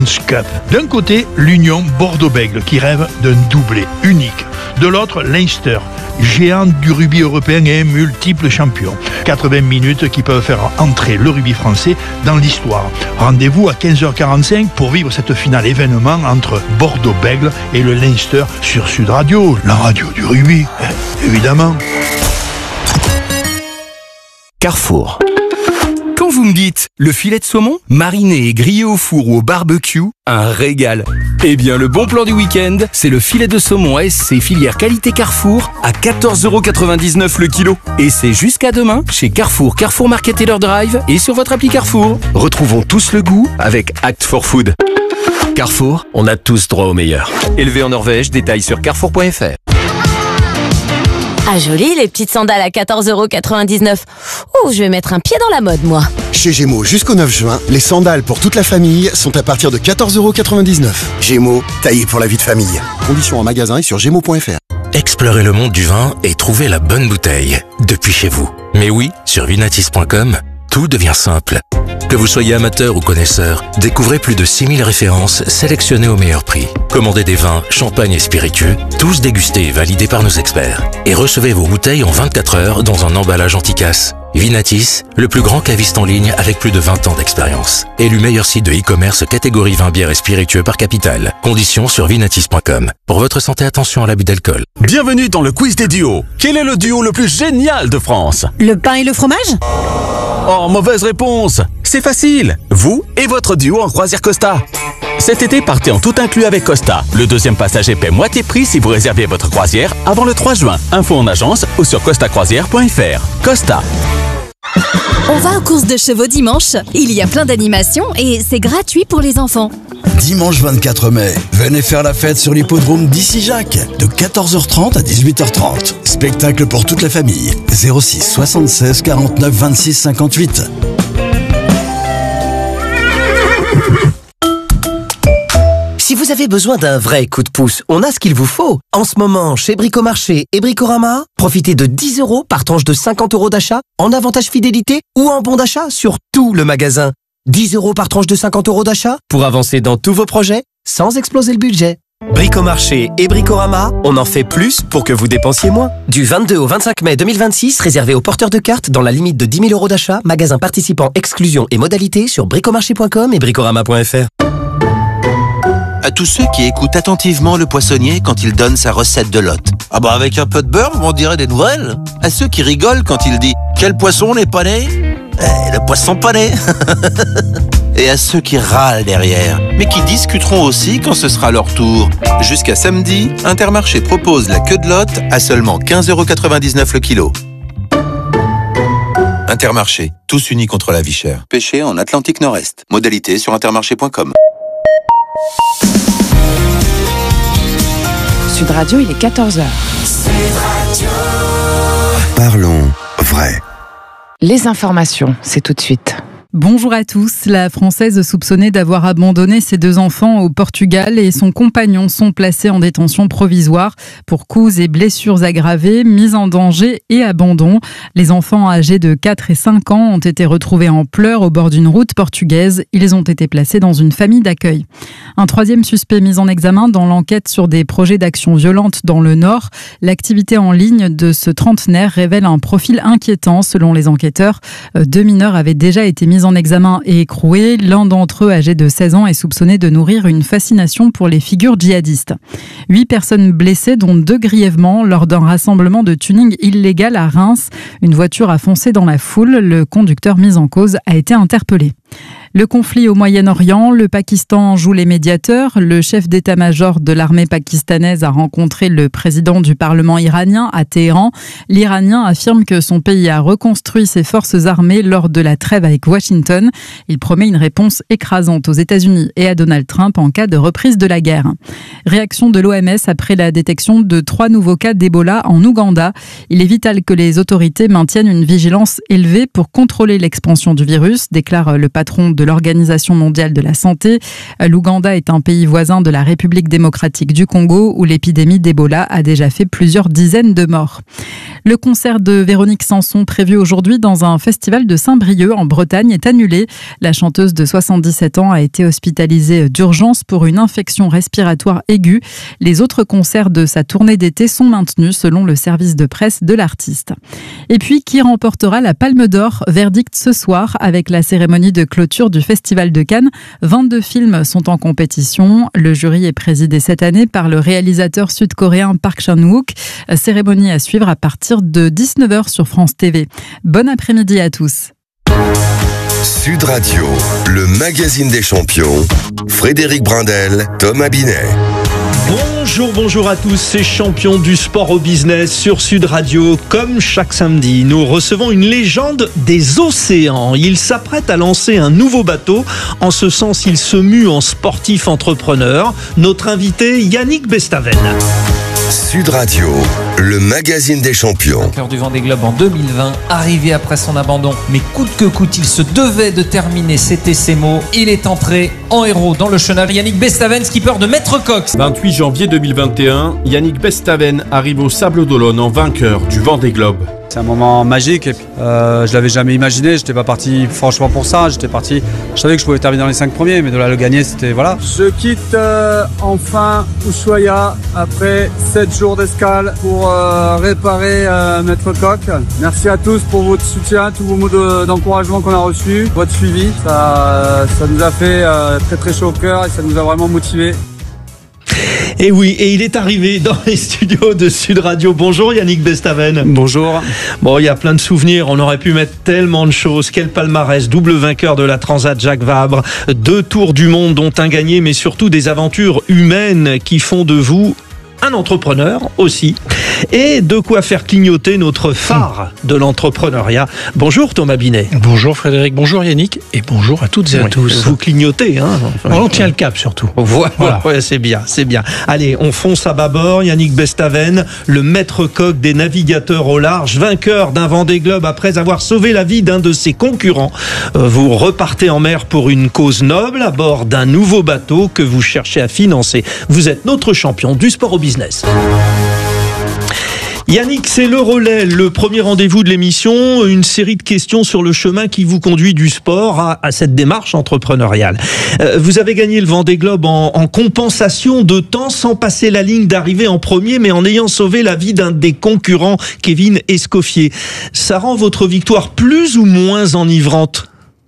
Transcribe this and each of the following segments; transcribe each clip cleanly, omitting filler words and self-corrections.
Cup. D'un côté, l'Union Bordeaux-Bègles qui rêve d'un doublé unique. De l'autre, Leinster, géant du rugby européen et multiple champion. 80 minutes qui peuvent faire entrer le rugby français dans l'histoire. Rendez-vous à 15h45 pour vivre cette finale événement entre Bordeaux-Bègles et le Leinster sur Sud Radio, la radio du rugby, évidemment. Carrefour. Quand vous me dites le filet de saumon, mariné et grillé au four ou au barbecue, un régal. Eh bien, le bon plan du week-end, c'est le filet de saumon SC filière qualité Carrefour à 14,99€ le kilo. Et c'est jusqu'à demain chez Carrefour, Carrefour Market Taylor Drive et sur votre appli Carrefour. Retrouvons tous le goût avec Act for Food. Carrefour, on a tous droit au meilleur. Élevé en Norvège, détails sur carrefour.fr. Ah joli, les petites sandales à 14,99€. Oh, je vais mettre un pied dans la mode, moi. Chez Gémeaux, jusqu'au 9 juin, les sandales pour toute la famille sont à partir de 14,99€. Gémeaux, taillé pour la vie de famille. Conditions en magasin et sur gémeaux.fr. Explorez le monde du vin et trouvez la bonne bouteille, depuis chez vous. Mais oui, sur vinatis.com, tout devient simple. Que vous soyez amateur ou connaisseur, découvrez plus de 6000 références sélectionnées au meilleur prix. Commandez des vins, champagnes et spiritueux, tous dégustés et validés par nos experts. Et recevez vos bouteilles en 24 heures dans un emballage anti-casse. Vinatis, le plus grand caviste en ligne avec plus de 20 ans d'expérience. Élu meilleur site de e-commerce catégorie vin, bière et spiritueux par capitale. Conditions sur vinatis.com. Pour votre santé, attention à l'abus d'alcool. Bienvenue dans le quiz des duos. Quel est le duo le plus génial de France? Le pain et le fromage? Oh, mauvaise réponse. C'est facile. Vous et votre duo en croisière Costa. Cet été, partez en tout inclus avec Costa. Le deuxième passager paie moitié prix si vous réservez votre croisière avant le 3 juin. Info en agence ou sur costacroisière.fr. Costa. On va aux courses de chevaux dimanche. Il y a plein d'animations et c'est gratuit pour les enfants. Dimanche 24 mai, venez faire la fête sur l'hippodrome d'Issy-Jacques de 14h30 à 18h30. Spectacle pour toute la famille. 06 76 49 26 58. Si vous avez besoin d'un vrai coup de pouce, on a ce qu'il vous faut. En ce moment, chez Bricomarché et Bricorama, profitez de 10€ par tranche de 50€ d'achat, en avantage fidélité ou en bon d'achat sur tout le magasin. 10€ par tranche de 50€ d'achat pour avancer dans tous vos projets sans exploser le budget. Bricomarché et Bricorama, on en fait plus pour que vous dépensiez moins. Du 22 au 25 mai 2026, réservé aux porteurs de cartes dans la limite de 10 000€ d'achat, magasin participant, exclusion et modalités sur bricomarché.com et bricorama.fr. À tous ceux qui écoutent attentivement le poissonnier quand il donne sa recette de lot. Ah bah avec un peu de beurre, on dirait des nouvelles. À ceux qui rigolent quand il dit « Quel poisson n'est pas né ?» Le poisson pané. Et à ceux qui râlent derrière, mais qui discuteront aussi quand ce sera leur tour. Jusqu'à samedi, Intermarché propose la queue de lot à seulement 15,99€ le kilo. Intermarché, tous unis contre la vie chère. Pêché en Atlantique Nord-Est. Modalité sur intermarché.com. Sud Radio, il est 14h. Parlons vrai. Les informations, c'est tout de suite. Bonjour à tous. La Française soupçonnée d'avoir abandonné ses 2 enfants au Portugal et son compagnon sont placés en détention provisoire pour coups et blessures aggravées, mise en danger et abandon. Les enfants âgés de 4 et 5 ans ont été retrouvés en pleurs au bord d'une route portugaise. Ils ont été placés dans une famille d'accueil. Un 3e suspect mis en examen dans l'enquête sur des projets d'action violente dans le Nord. L'activité en ligne de ce trentenaire révèle un profil inquiétant selon les enquêteurs. 2 mineurs avaient déjà été mis en examen et écroué. L'un d'entre eux, âgé de 16 ans, est soupçonné de nourrir une fascination pour les figures djihadistes. 8 personnes blessées, dont 2 grièvement, lors d'un rassemblement de tuning illégal à Reims. Une voiture a foncé dans la foule. Le conducteur mis en cause a été interpellé. Le conflit au Moyen-Orient, le Pakistan joue les médiateurs. Le chef d'état-major de l'armée pakistanaise a rencontré le président du Parlement iranien à Téhéran. L'Iranien affirme que son pays a reconstruit ses forces armées lors de la trêve avec Washington. Il promet une réponse écrasante aux États-Unis et à Donald Trump en cas de reprise de la guerre. Réaction de l'OMS après la détection de 3 nouveaux cas d'Ebola en Ouganda. Il est vital que les autorités maintiennent une vigilance élevée pour contrôler l'expansion du virus, déclare le patron de de l'Organisation mondiale de la santé. L'Ouganda est un pays voisin de la République démocratique du Congo où l'épidémie d'Ebola a déjà fait plusieurs dizaines de morts. Le concert de Véronique Sanson prévu aujourd'hui dans un festival de Saint-Brieuc en Bretagne est annulé. La chanteuse de 77 ans a été hospitalisée d'urgence pour une infection respiratoire aiguë. Les autres concerts de sa tournée d'été sont maintenus selon le service de presse de l'artiste. Et puis, qui remportera la Palme d'Or? Verdict ce soir avec la cérémonie de clôture du Festival de Cannes. 22 films sont en compétition. Le jury est présidé cette année par le réalisateur sud-coréen Park Chan-wook. Cérémonie à suivre à partir de 19h sur France TV. Bon après-midi à tous. Sud Radio, le magazine des champions. Frédéric Brindel, Thomas Binet. Bonjour à tous, c'est Champions du sport au business sur Sud Radio. Comme chaque samedi, nous recevons une légende des océans. Il s'apprête à lancer un nouveau bateau. En ce sens, il se mue en sportif entrepreneur. Notre invité, Yannick Bestaven. Sud Radio, le magazine des champions. Vainqueur du Vendée Globe en 2020, arrivé après son abandon, mais coûte que coûte, il se devait de terminer, c'était ses mots. Il est entré en héros dans le chenal. Yannick Bestaven, skipper de Maître Coq. 28 janvier 2021, Yannick Bestaven arrive au Sables d'Olonne en vainqueur du Vendée Globe. C'est un moment magique, je l'avais jamais imaginé, j'étais pas parti franchement pour ça, je savais que je pouvais terminer dans les 5 premiers, mais de là le gagner c'était voilà. Je quitte enfin Ushuaïa après 7 jours d'escale pour réparer Maître Coq. Merci à tous pour votre soutien, tous vos mots d'encouragement qu'on a reçus, votre suivi, ça nous a fait très très chaud au cœur et ça nous a vraiment motivés. Et oui, et il est arrivé dans les studios de Sud Radio. Bonjour Yannick Bestaven. Bonjour. Bon, il y a plein de souvenirs, on aurait pu mettre tellement de choses. Quel palmarès, double vainqueur de la Transat Jacques Vabre, 2 tours du monde dont un gagné, mais surtout des aventures humaines qui font de vous un entrepreneur aussi, et de quoi faire clignoter notre phare de l'entrepreneuriat. Bonjour Thomas Binet. Bonjour Frédéric, bonjour Yannick, et bonjour à toutes et à tous. Vous clignotez, hein. On tient le cap surtout. Voilà. Ouais, c'est bien. Allez, on fonce à bâbord. Yannick Bestaven, le Maître Coq des navigateurs au large, vainqueur d'un Vendée Globe après avoir sauvé la vie d'un de ses concurrents. Vous repartez en mer pour une cause noble à bord d'un nouveau bateau que vous cherchez à financer. Vous êtes notre champion du sport au business. Yannick, c'est le relais, le premier rendez-vous de l'émission, une série de questions sur le chemin qui vous conduit du sport à cette démarche entrepreneuriale. Vous avez gagné le Vendée Globe en compensation de temps sans passer la ligne d'arrivée en premier, mais en ayant sauvé la vie d'un des concurrents, Kevin Escoffier. Ça rend votre victoire plus ou moins enivrante ?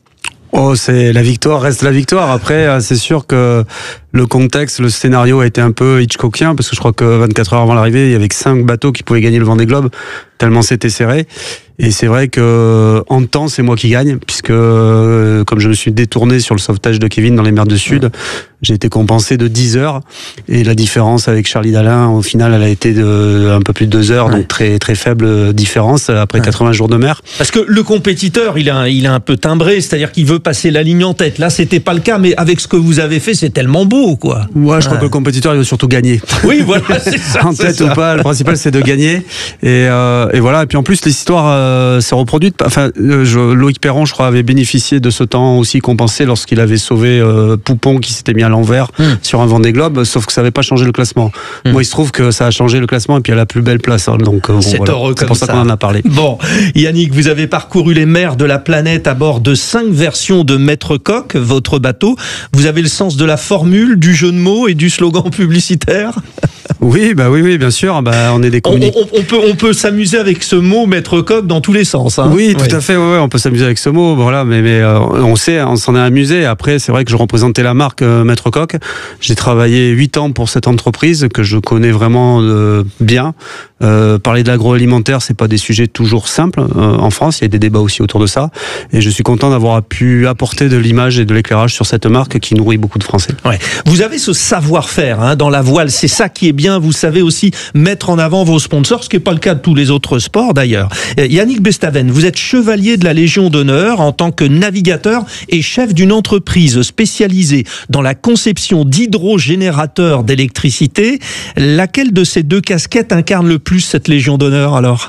Oh, c'est la victoire reste la victoire. Après, c'est sûr que le contexte, le scénario a été un peu Hitchcockien parce que je crois que 24 heures avant l'arrivée, il y avait que 5 bateaux qui pouvaient gagner le Vendée Globe tellement c'était serré. Et c'est vrai que en temps, c'est moi qui gagne puisque comme je me suis détourné sur le sauvetage de Kevin dans les mers du Sud, j'ai été compensé de 10 heures et la différence avec Charlie Dalin, au final, elle a été de un peu plus de 2 heures, donc très très faible différence après 80 jours de mer. Parce que le compétiteur, il a un peu timbré, c'est-à-dire qu'il veut passer la ligne en tête. Là, c'était pas le cas, mais avec ce que vous avez fait, c'est tellement beau, quoi. Ouais, je crois que le compétiteur, il veut surtout gagner. Oui, voilà, c'est ça. En tête ou pas, le principal, c'est de gagner. Et voilà. Et puis en plus, l'histoire s'est reproduite. Enfin, Loïc Perron, je crois, avait bénéficié de ce temps aussi compensé lorsqu'il avait sauvé Poupon qui s'était mis à l'envers sur un Vendée Globe, sauf que ça n'avait pas changé le classement. Moi, il se trouve que ça a changé le classement et puis à la plus belle place. Hein, donc, bon, c'est voilà. heureux c'est pour ça qu'on en a parlé. Bon, Yannick, vous avez parcouru les mers de la planète à bord de 5 versions de Maître Coq, votre bateau. Vous avez le sens de la formule, du jeu de mots et du slogan publicitaire. Oui, bien sûr. On est des communicants. On peut s'amuser avec ce mot Maître Coq dans tous les sens. Hein. Oui, tout à fait. Ouais, on peut s'amuser avec ce mot. Voilà, mais on s'en est amusé. Après, c'est vrai que je représentais la marque Maître Coq. J'ai travaillé 8 ans pour cette entreprise que je connais vraiment bien. Parler de l'agroalimentaire, c'est pas des sujets toujours simples en France. Il y a des débats aussi autour de ça. Et je suis content d'avoir pu apporter de l'image et de l'éclairage sur cette marque qui nourrit beaucoup de Français. Ouais. Vous avez ce savoir-faire dans la voile. C'est ça qui est bien. Vous savez aussi mettre en avant vos sponsors, ce qui n'est pas le cas de tous les autres sports d'ailleurs. Yannick Bestaven, vous êtes chevalier de la Légion d'honneur en tant que navigateur et chef d'une entreprise spécialisée dans la conception d'hydrogénérateurs d'électricité. Laquelle de ces deux casquettes incarne le plus cette Légion d'honneur alors ?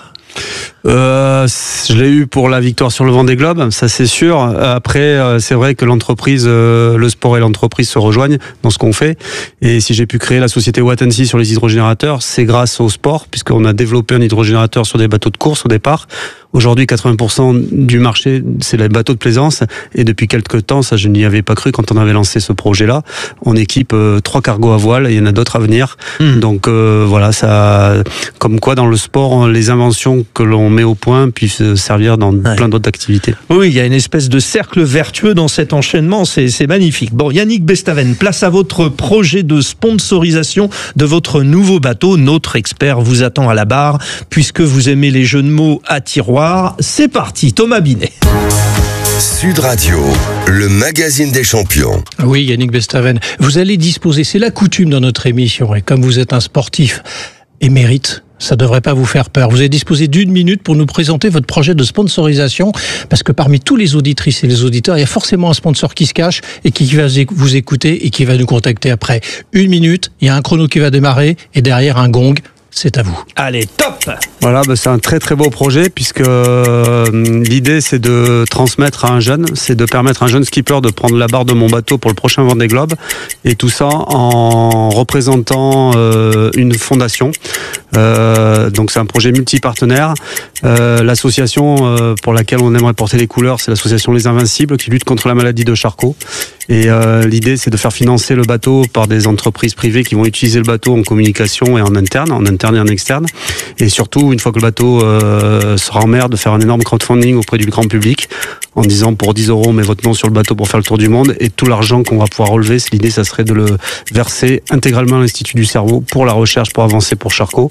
Je l'ai eu pour la victoire sur le Vendée Globe, ça c'est sûr. Après, c'est vrai que l'entreprise, le sport et l'entreprise se rejoignent dans ce qu'on fait. Et si j'ai pu créer la société Wattensea sur les hydrogénérateurs, c'est grâce au sport, puisqu'on a développé un hydrogénérateur sur des bateaux de course au départ. Aujourd'hui, 80% du marché, c'est les bateaux de plaisance. Et depuis quelques temps, ça je n'y avais pas cru quand on avait lancé ce projet-là. On équipe 3 cargos à voile et il y en a d'autres à venir. Donc voilà, ça, comme quoi dans le sport, les inventions que l'on met au point puissent servir dans plein d'autres activités. Oui, il y a une espèce de cercle vertueux dans cet enchaînement, c'est magnifique. Bon, Yannick Bestaven, place à votre projet de sponsorisation de votre nouveau bateau. Notre expert vous attend à la barre, puisque vous aimez les jeux de mots à tiroir. C'est parti, Thomas Binet. Sud Radio, le magazine des champions. Oui, Yannick Bestaven, vous allez disposer, c'est la coutume dans notre émission, et comme vous êtes un sportif émérite, ça ne devrait pas vous faire peur. Vous allez disposer d'1 minute pour nous présenter votre projet de sponsorisation, parce que parmi tous les auditrices et les auditeurs, il y a forcément un sponsor qui se cache et qui va vous écouter et qui va nous contacter après. 1 minute, il y a un chrono qui va démarrer et derrière un gong. C'est à vous. Allez, top! Voilà, c'est un très très beau projet, puisque l'idée c'est de transmettre à un jeune, c'est de permettre à un jeune skipper de prendre la barre de mon bateau pour le prochain Vendée Globe, et tout ça en représentant une fondation. Donc c'est un projet multi-partenaire. L'association pour laquelle on aimerait porter les couleurs, c'est l'association Les Invincibles, qui lutte contre la maladie de Charcot. Et l'idée c'est de faire financer le bateau par des entreprises privées qui vont utiliser le bateau en communication et en interne et en externe. Et surtout, une fois que le bateau sera en mer, de faire un énorme crowdfunding auprès du grand public en disant pour 10 €, met votre nom sur le bateau pour faire le tour du monde, et tout l'argent qu'on va pouvoir relever, l'idée ça serait de le verser intégralement à l'Institut du cerveau pour la recherche, pour avancer pour Charcot.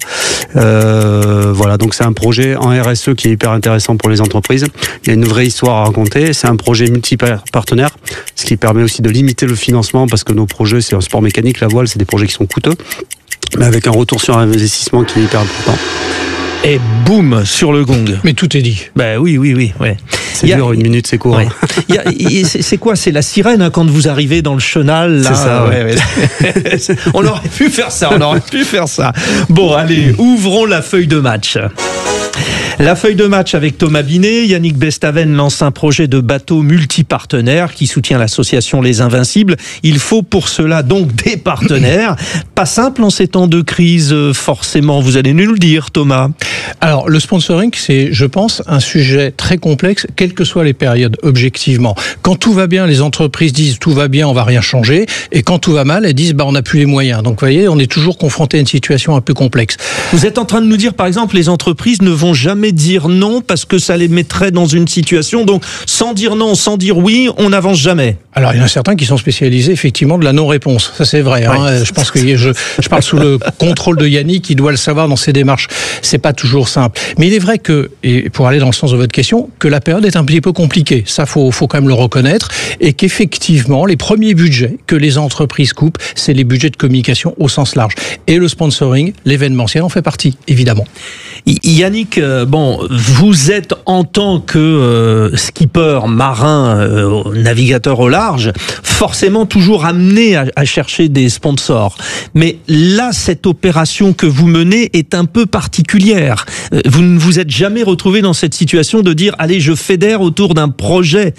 Voilà, donc c'est un projet en RSE qui est hyper intéressant pour les entreprises. Il y a une vraie histoire à raconter. C'est un projet multi-partenaire, ce qui permet aussi de limiter le financement, parce que nos projets, c'est un sport mécanique, la voile, c'est des projets qui sont coûteux, mais avec un retour sur investissement qui est hyper important. Et boum, sur le gong. Mais tout est dit. Ben oui. Ouais. C'est dur, 1 minute, c'est court. Ouais. C'est quoi? C'est la sirène quand vous arrivez dans le chenal là. C'est ça, ouais. On aurait pu faire ça, Bon, allez, ouvrons la feuille de match. La feuille de match avec Thomas Binet. Yannick Bestaven lance un projet de bateau multipartenaire qui soutient l'association Les Invincibles. Il faut pour cela donc des partenaires. Pas simple en ces temps de crise, forcément. Vous allez nous le dire, Thomas. Alors, le sponsoring, c'est, je pense, un sujet très complexe, quelles que soient les périodes, objectivement. Quand tout va bien, les entreprises disent tout va bien, on va rien changer. Et quand tout va mal, elles disent on n'a plus les moyens. Donc, vous voyez, on est toujours confronté à une situation un peu complexe. Vous êtes en train de nous dire, par exemple, les entreprises ne vont jamais dire non parce que ça les mettrait dans une situation. Donc, sans dire non, sans dire oui, on n'avance jamais. Alors, il y en a certains qui sont spécialisés, effectivement, de la non-réponse. Ça, c'est vrai. Hein. Je pense que je parle sous le contrôle de Yannick, qui doit le savoir dans ses démarches. C'est pas toujours simple. Mais il est vrai que, et pour aller dans le sens de votre question, que la période est un petit peu compliquée. Ça, faut quand même le reconnaître. Et qu'effectivement, les premiers budgets que les entreprises coupent, c'est les budgets de communication au sens large. Et le sponsoring, l'événementiel en fait partie, évidemment. Yannick, vous êtes en tant que skipper, marin, navigateur au large, forcément toujours amené à chercher des sponsors. Mais là, cette opération que vous menez est un peu particulière. Vous ne vous êtes jamais retrouvé dans cette situation de dire, allez, je fédère autour d'un projet.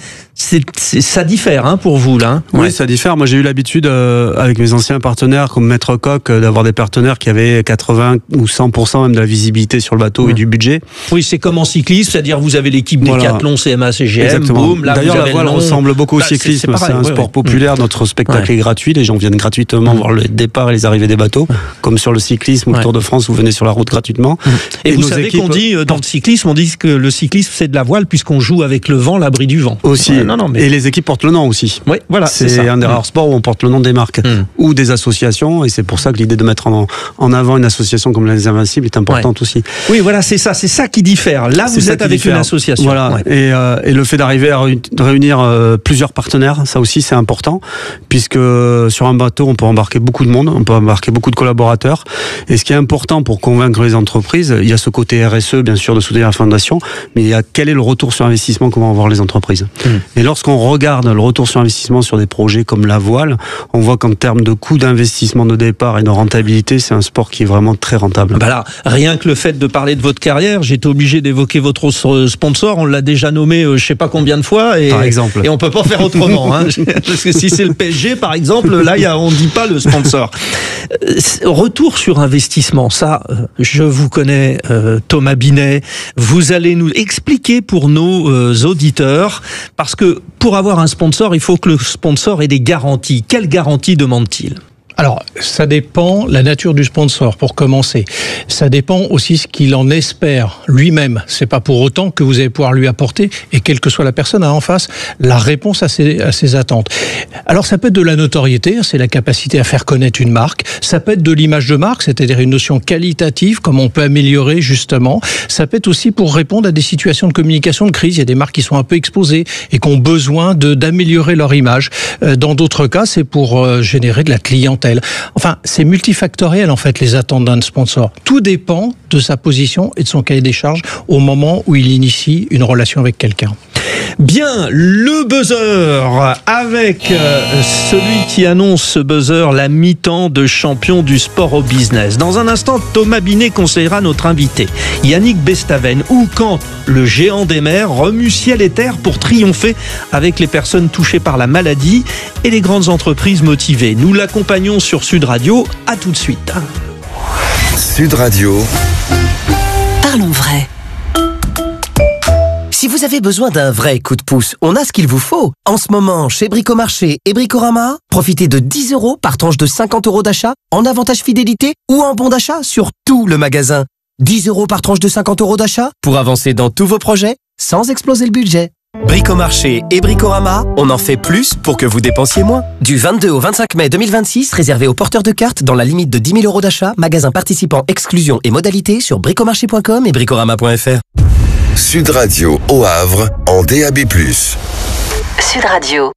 Ça diffère pour vous, là. Oui, ça diffère. Moi, j'ai eu l'habitude, avec mes anciens partenaires, comme Maître Coq, d'avoir des partenaires qui avaient 80 ou 100% même de la visibilité sur le bateau et du budget. Oui, c'est comme en cyclisme, c'est-à-dire vous avez l'équipe Décathlon, CMA, CGM, boum. D'ailleurs, la voile ressemble beaucoup au cyclisme. C'est un sport populaire. Notre spectacle est gratuit. Les gens viennent gratuitement voir le départ et les arrivées des bateaux. Comme sur le cyclisme ou le Tour de France, vous venez sur la route gratuitement. Et vous savez qu'on dit, dans le cyclisme, on dit que le cyclisme, c'est de la voile, puisqu'on joue avec le vent, l'abri du vent. Aussi. Et les équipes portent le nom aussi. Oui, voilà. C'est un des rares sports où on porte le nom des marques ou des associations, et c'est pour ça que l'idée de mettre en avant une association comme Les Invincibles est importante aussi. Oui, voilà, c'est ça qui diffère. Là, vous êtes avec une association. Voilà. Et le fait d'arriver à réunir plusieurs partenaires, ça aussi c'est important, puisque sur un bateau, on peut embarquer beaucoup de monde, on peut embarquer beaucoup de collaborateurs. Et ce qui est important pour convaincre les entreprises, il y a ce côté RSE, bien sûr, de soutenir la fondation, mais il y a quel est le retour sur investissement que vont avoir les entreprises. Et lorsqu'on regarde le retour sur investissement sur des projets comme la voile, on voit qu'en termes de coût d'investissement de départ et de rentabilité, c'est un sport qui est vraiment très rentable. Là, rien que le fait de parler de votre carrière, j'ai été obligé d'évoquer votre sponsor. On l'a déjà nommé je sais pas combien de fois. Par exemple. Et on peut pas faire autrement. Hein, parce que si c'est le PSG, par exemple, là, on dit pas le sponsor. Retour sur investissement. Ça, je vous connais, Thomas Binet. Vous allez nous expliquer pour nos auditeurs. Parce que pour avoir un sponsor, il faut que le sponsor ait des garanties. Quelles garanties demande-t-il ? Alors, ça dépend la nature du sponsor, pour commencer. Ça dépend aussi ce qu'il en espère lui-même. C'est pas pour autant que vous allez pouvoir lui apporter, et quelle que soit la personne en face, la réponse à ses attentes. Alors, ça peut être de la notoriété, c'est la capacité à faire connaître une marque. Ça peut être de l'image de marque, c'est-à-dire une notion qualitative, comme on peut améliorer justement. Ça peut être aussi pour répondre à des situations de communication de crise. Il y a des marques qui sont un peu exposées et qui ont besoin d'améliorer leur image. Dans d'autres cas, c'est pour générer de la clientèle. Enfin, c'est multifactoriel en fait les attentes d'un sponsor. Tout dépend de sa position et de son cahier des charges au moment où il initie une relation avec quelqu'un. Bien, le buzzer avec celui qui annonce ce buzzer, la mi-temps de champion du sport au business. Dans un instant, Thomas Binet conseillera notre invité, Yannick Bestaven, ou quand le géant des mers remue ciel et terre pour triompher avec les personnes touchées par la maladie et les grandes entreprises motivées. Nous l'accompagnons sur Sud Radio. À tout de suite. Sud Radio. Parlons vrai. Si vous avez besoin d'un vrai coup de pouce, on a ce qu'il vous faut. En ce moment, chez Bricomarché et Bricorama, profitez de 10 € par tranche de 50 € d'achat en avantage fidélité ou en bon d'achat sur tout le magasin. 10 € par tranche de 50 € d'achat pour avancer dans tous vos projets sans exploser le budget. Bricomarché et Bricorama, on en fait plus pour que vous dépensiez moins. Du 22 au 25 mai 2026, réservé aux porteurs de cartes dans la limite de 10 000 € d'achat, magasin participant, exclusion et modalités sur bricomarché.com et bricorama.fr. Sud Radio au Havre en DAB+. Sud Radio.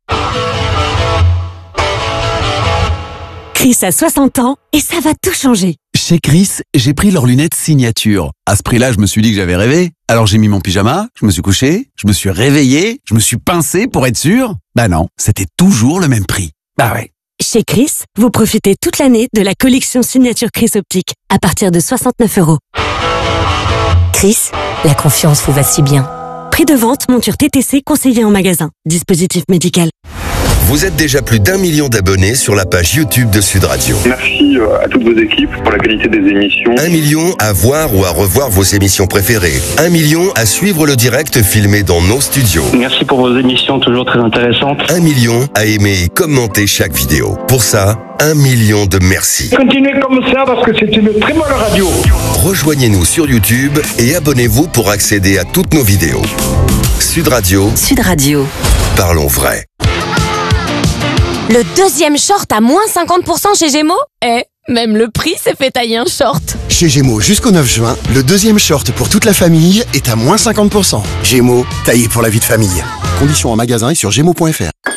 Chris a 60 ans et ça va tout changer. Chez Chris, j'ai pris leurs lunettes signature. À ce prix-là, je me suis dit que j'avais rêvé. Alors j'ai mis mon pyjama, je me suis couché, je me suis réveillé, je me suis pincé pour être sûr. Bah non, c'était toujours le même prix. Bah ouais. Chez Chris, vous profitez toute l'année de la collection signature Chris Optique à partir de 69 €. Chris, la confiance vous va si bien. Prix de vente, monture TTC conseillée en magasin. Dispositif médical. Vous êtes déjà plus d'1 million d'abonnés sur la page YouTube de Sud Radio. Merci à toutes vos équipes pour la qualité des émissions. 1 million à voir ou à revoir vos émissions préférées. 1 million à suivre le direct filmé dans nos studios. Merci pour vos émissions toujours très intéressantes. 1 million à aimer et commenter chaque vidéo. Pour ça, 1 million de merci. Continuez comme ça parce que c'est une très bonne radio. Rejoignez-nous sur YouTube et abonnez-vous pour accéder à toutes nos vidéos. Sud Radio. Sud Radio. Parlons vrai. Le deuxième short à moins 50% chez Gémeaux ? Même le prix s'est fait tailler un short. Chez Gémeaux, jusqu'au 9 juin, le deuxième short pour toute la famille est à moins 50%. Gémeaux, taillé pour la vie de famille. Conditions en magasin et sur gémeaux.fr.